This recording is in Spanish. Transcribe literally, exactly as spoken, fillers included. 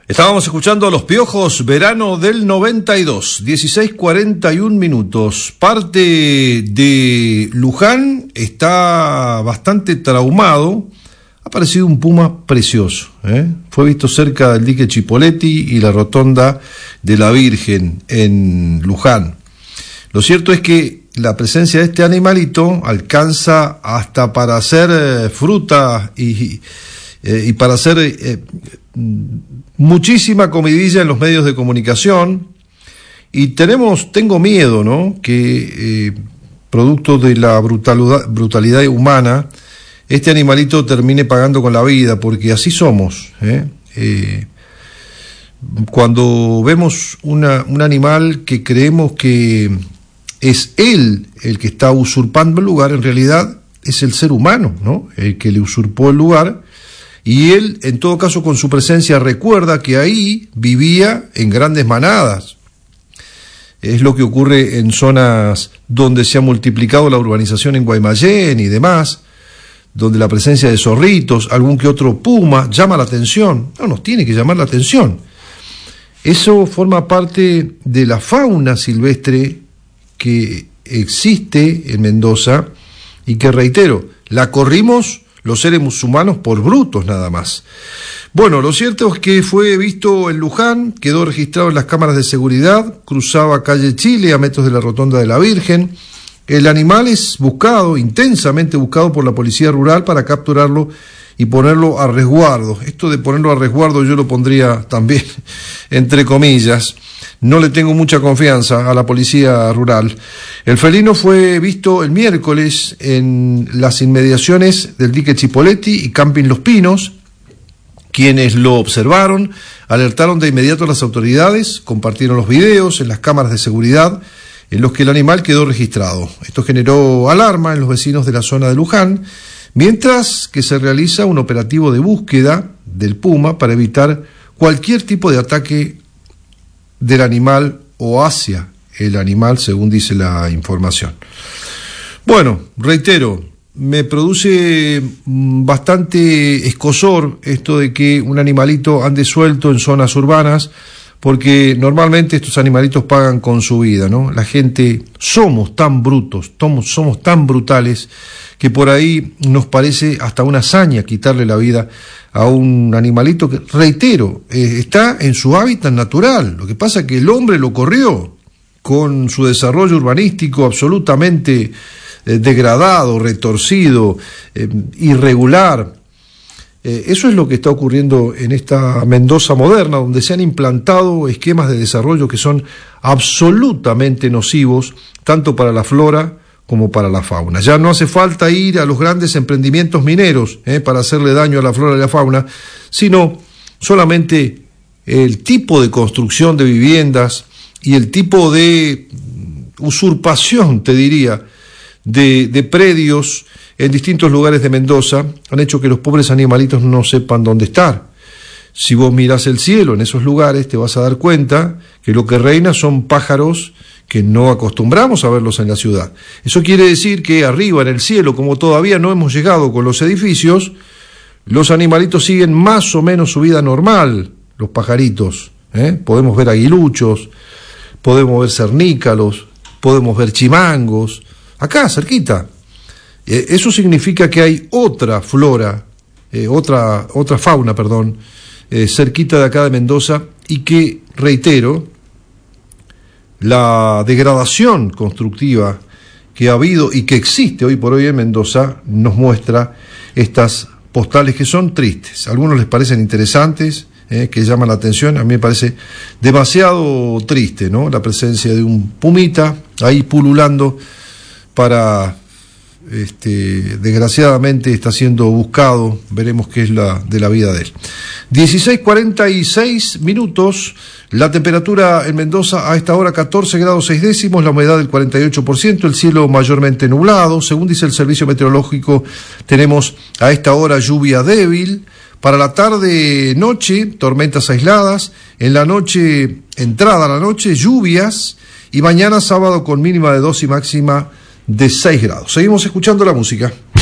Estábamos escuchando a Los Piojos, verano del noventa y dos, dieciséis cuarenta y un minutos. Parte de Luján está bastante traumado. Ha aparecido un puma precioso, ¿eh? Fue visto cerca del dique Chipoleti y la rotonda de la Virgen en Luján. Lo cierto es que la presencia de este animalito alcanza hasta para hacer eh, fruta y, eh, y para hacer eh, muchísima comidilla en los medios de comunicación. Y tenemos, tengo miedo, ¿no?, que eh, producto de la brutalidad, brutalidad humana, este animalito termine pagando con la vida, porque así somos, ¿eh? Eh, cuando vemos una, un animal que creemos que es él el que está usurpando el lugar, en realidad es el ser humano, ¿no?, el que le usurpó el lugar, y él, en todo caso, con su presencia recuerda que ahí vivía en grandes manadas. Es lo que ocurre en zonas donde se ha multiplicado la urbanización en Guaymallén y demás, donde la presencia de zorritos, algún que otro puma, llama la atención. No, nos tiene que llamar la atención. Eso forma parte de la fauna silvestre que existe en Mendoza y que, reitero, la corrimos los seres humanos por brutos nada más. Bueno, lo cierto es que fue visto en Luján, quedó registrado en las cámaras de seguridad, cruzaba calle Chile a metros de la rotonda de la Virgen. El animal es buscado, intensamente buscado por la policía rural para capturarlo y ponerlo a resguardo. Esto de ponerlo a resguardo yo lo pondría también entre comillas. No le tengo mucha confianza a la policía rural. El felino fue visto el miércoles en las inmediaciones del dique Chipoleti y Camping Los Pinos. Quienes lo observaron alertaron de inmediato a las autoridades, compartieron los videos en las cámaras de seguridad en los que el animal quedó registrado. Esto generó alarma en los vecinos de la zona de Luján, mientras que se realiza un operativo de búsqueda del puma para evitar cualquier tipo de ataque del animal o hacia el animal, según dice la información. Bueno, reitero, me produce bastante escozor esto de que un animalito ande suelto en zonas urbanas, porque normalmente estos animalitos pagan con su vida, ¿no? La gente somos tan brutos, somos, somos tan brutales, que por ahí nos parece hasta una hazaña quitarle la vida a un animalito que, reitero, eh, está en su hábitat natural. Lo que pasa es que el hombre lo corrió con su desarrollo urbanístico absolutamente eh, degradado, retorcido, eh, irregular. Eh, eso es lo que está ocurriendo en esta Mendoza moderna, donde se han implantado esquemas de desarrollo que son absolutamente nocivos, tanto para la flora como para la fauna. Ya no hace falta ir a los grandes emprendimientos mineros eh, para hacerle daño a la flora y la fauna, sino solamente el tipo de construcción de viviendas y el tipo de usurpación, te diría, de, de predios en distintos lugares de Mendoza han hecho que los pobres animalitos no sepan dónde estar. Si vos mirás el cielo en esos lugares, te vas a dar cuenta que lo que reina son pájaros que no acostumbramos a verlos en la ciudad. Eso quiere decir que arriba en el cielo, como todavía no hemos llegado con los edificios, los animalitos siguen más o menos su vida normal, los pajaritos, ¿eh? Podemos ver aguiluchos, podemos ver cernícalos, podemos ver chimangos, acá cerquita. Eh, eso significa que hay otra flora, eh, otra, otra fauna, perdón, eh, cerquita de acá de Mendoza, y que, reitero, la degradación constructiva que ha habido y que existe hoy por hoy en Mendoza nos muestra estas postales que son tristes. A algunos les parecen interesantes, eh, que llaman la atención. A mí me parece demasiado triste, ¿no?, la presencia de un pumita ahí pululando para... Este, desgraciadamente está siendo buscado, veremos qué es la de la vida de él. dieciséis cuarenta y seis minutos, la temperatura en Mendoza a esta hora catorce grados seis décimos, la humedad del cuarenta y ocho por ciento, el cielo mayormente nublado, según dice el servicio meteorológico, tenemos a esta hora lluvia débil, para la tarde noche, tormentas aisladas, en la noche, entrada a la noche, lluvias, y mañana sábado con mínima de dos y máxima de seis grados. Seguimos escuchando la música.